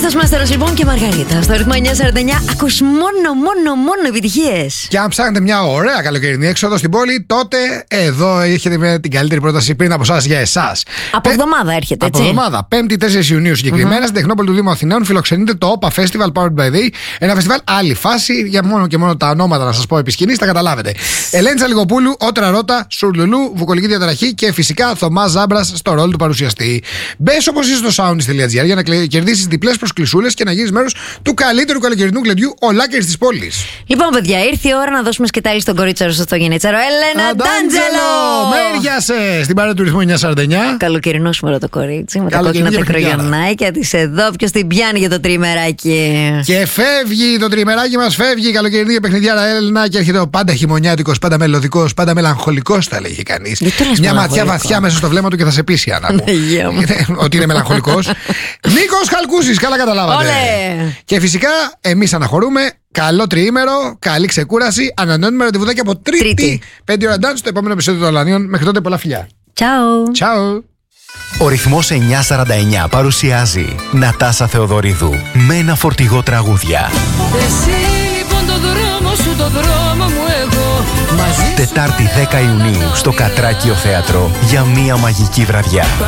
Χρήστος Μάστερος λοιπόν και Μαργαρίτα. Στο ρυθμό 949 ακούς μόνο επιτυχίες. Και αν ψάχνετε μια ωραία καλοκαιρινή έξοδο στην πόλη, τότε εδώ έχετε με την καλύτερη πρόταση πριν από εσάς για εσάς. Από εβδομάδα έρχεται, έτσι. Από εβδομάδα, 5η 4 Ιουνίου συγκεκριμένα, στην Τεχνόπολη του Δήμου Αθηναίων, φιλοξενείται το OPA Festival Powered by Day. Ένα φεστιβάλ άλλη φάση, για μόνο και μόνο τα ονόματα να σας πω επί σκηνής, τα καταλάβετε. Ελένη Τσαλιγοπούλου, Ότρα Ρώτα, Σουρλουλού, Βουκολική Διαταραχή και φυσικά Θωμάς Ζάμπρας στο ρόλο του παρουσιαστή. Μπες όπως είσαι στο soundist.gr για να κερδίσεις διπλές προσκλησούλες και να γίνεις μέρος του καλύτερου καλοκαιρινού γλεντιού ολάκερης της πόλης. Λοιπόν, παιδιά, ήρθε η ώρα να δώσουμε σκητάλη στον κορίτσαρο στο γενίτσαρο. Έλενα Ντάντζελο! Μέριασε στην παρέα του ρυθμού 949. Καλοκαιρινό σήμερα το κορίτσι, με τα κόκκινα τα κρογιονάκια της εδώ. Ποιος την πιάνει για το τριμεράκι. Και φεύγει το τριμεράκι μας, φεύγει η καλοκαιρινή παιχνιδιάρα Έλενα και έρχεται ο πάντα χειμωνιάτικος, πάντα μελωδικός, πάντα μελαγχολικός, θα λέγει κανείς. Μια ματιά βαθιά μέσα στο βλέμμα του και θα σε πείσει, Άννα μου. Ότι είναι μελαγχολικός. Νίκος Χαλκούσης, καλά καταλάβατε. Και φυσικά εμείς αναχωρούμε. Καλό τριήμερο, καλή ξεκούραση. Ανανεώνουμε ραντεβουδάκι από Τρίτη. 5 ώρα dance στο επόμενο επεισόδιο των Αλανίων. Μέχρι τότε πολλά φιλιά. Ciao. Ο ρυθμός 949 παρουσιάζει Νατάσα Θεοδωρίδου με ένα φορτηγό τραγούδια. Εσύ λοιπόν το δρόμο σου, το δρόμο μου εγώ. Τετάρτη 10 Ιουνίου στο Κατράκιο Θέατρο για μία μαγική βραδιά.